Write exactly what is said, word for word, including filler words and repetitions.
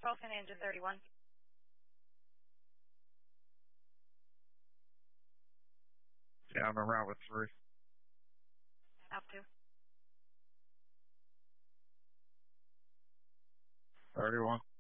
twelve San Angelo thirty-one. Yeah, I'm around with three. Out two. thirty-one.